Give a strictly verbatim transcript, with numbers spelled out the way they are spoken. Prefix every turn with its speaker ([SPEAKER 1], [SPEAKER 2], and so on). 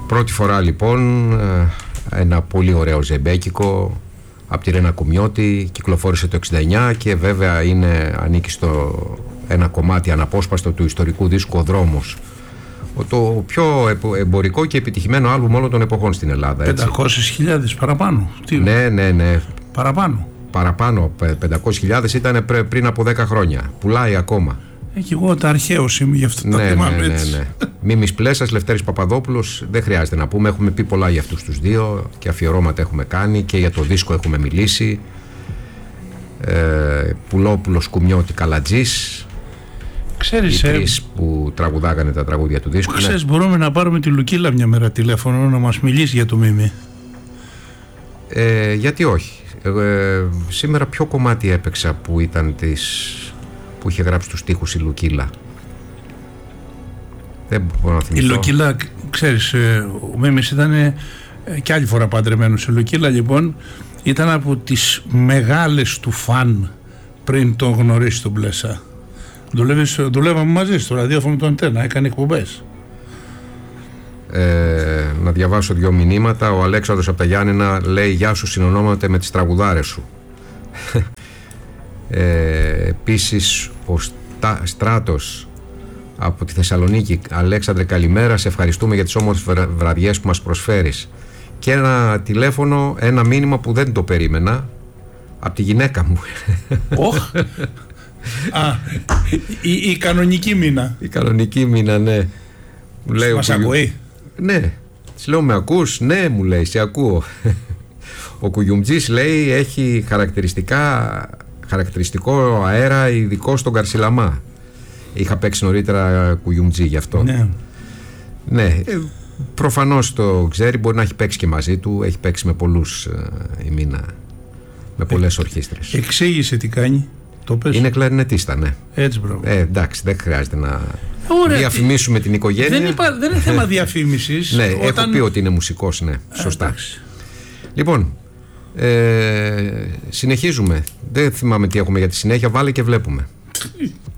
[SPEAKER 1] Πρώτη φορά λοιπόν ένα πολύ ωραίο ζεμπέκικο από τη Ρένα Κουμιώτη, κυκλοφόρησε το εξήντα εννιά και βέβαια είναι, ανήκει στο ένα κομμάτι αναπόσπαστο του ιστορικού δίσκου «Ο Δρόμος». Το πιο εμπορικό και επιτυχημένο άλμπουμ όλων των εποχών στην Ελλάδα.
[SPEAKER 2] πεντακόσιες χιλιάδες παραπάνω. Τι
[SPEAKER 1] ναι, ναι, ναι.
[SPEAKER 2] Παραπάνω.
[SPEAKER 1] Παραπάνω. πεντακόσιες χιλιάδες ήταν πριν από δέκα χρόνια. Πουλάει ακόμα.
[SPEAKER 2] Ε, και εγώ τα αρχαίος είμαι γι' αυτό.
[SPEAKER 1] Ναι,
[SPEAKER 2] τα θυμάμαι
[SPEAKER 1] ναι, ναι,
[SPEAKER 2] έτσι.
[SPEAKER 1] ναι. Μίμης Πλέσας, Λευτέρης Παπαδόπουλος, δεν χρειάζεται να πούμε. Έχουμε πει πολλά για αυτούς τους δύο και αφιερώματα έχουμε κάνει και για το δίσκο έχουμε μιλήσει. Ε, Πουλόπουλος, Κουμιώτη, Καλατζής.
[SPEAKER 2] Ξέρεις,
[SPEAKER 1] οι τρεις που τραγουδάγανε τα τραγούδια του δίσκου.
[SPEAKER 2] Ξέρεις,
[SPEAKER 1] ναι.
[SPEAKER 2] μπορούμε να πάρουμε τη Λουκίλα μια μέρα τηλέφωνο να μας μιλήσει για το Μίμη.
[SPEAKER 1] Ε, γιατί όχι. Ε, σήμερα ποιο κομμάτι έπαιξα που ήταν της, που είχε γράψει τους στίχους η Λουκίλα? Δεν μπορώ να θυμηθώ.
[SPEAKER 2] Η Λουκίλα, ξέρεις, ο Μίμης ήταν ε, και άλλη φορά παντρεμένος. Η Λουκίλα λοιπόν ήταν από τις μεγάλες του φαν πριν τον γνωρίσει τον Πλέσα. Δουλεύαμε μαζί στο ραδιόφωνο του Αντένα, έκανε εκπομπές.
[SPEAKER 1] Ε, να διαβάσω δύο μηνύματα. Ο Αλέξανδρος από τα Γιάννενα λέει: «Γεια σου, συνονόμαται με τις τραγουδάρες σου». ε, Επίσης ο Στά, Στράτος από τη Θεσσαλονίκη: «Αλέξανδρε, καλημέρα, σε ευχαριστούμε για τις όμορφες βραδιές που μας προσφέρεις». Και ένα τηλέφωνο, ένα μήνυμα που δεν το περίμενα, από τη γυναίκα μου.
[SPEAKER 2] Όχ. Α, η, η κανονική μήνα.
[SPEAKER 1] Η κανονική μήνα, ναι. Μου λέει,
[SPEAKER 2] μας
[SPEAKER 1] ο
[SPEAKER 2] ακούει?
[SPEAKER 1] Ναι. Της λέω, με ακούς? Ναι, μου λέει, σε ακούω. Ο Κουγιουμτζής λέει έχει χαρακτηριστικά, χαρακτηριστικό αέρα ειδικό στον Καρσιλαμά. Είχα παίξει νωρίτερα Κουγιουμτζή γι' αυτό.
[SPEAKER 2] Ναι.
[SPEAKER 1] Ναι. Ε, προφανώς το ξέρει, μπορεί να έχει παίξει και μαζί του. Έχει παίξει με πολλούς ε, η Μίνα, με πολλές ε, ορχήστρες.
[SPEAKER 2] Εξήγησε τι κάνει. Το πες.
[SPEAKER 1] Είναι κλαρινετίστα, ναι.
[SPEAKER 2] Έτσι, μπράβο.
[SPEAKER 1] Ε, εντάξει, δεν χρειάζεται να
[SPEAKER 2] Ωραία,
[SPEAKER 1] διαφημίσουμε τι... την οικογένεια.
[SPEAKER 2] Δεν, υπά... δεν είναι θέμα διαφήμισης.
[SPEAKER 1] Ναι,
[SPEAKER 2] όταν...
[SPEAKER 1] έχω πει ότι είναι μουσικός, ναι, σωστά.
[SPEAKER 2] Ε,
[SPEAKER 1] λοιπόν, ε, συνεχίζουμε. Δεν θυμάμαι τι έχουμε για τη συνέχεια, βάλε και βλέπουμε.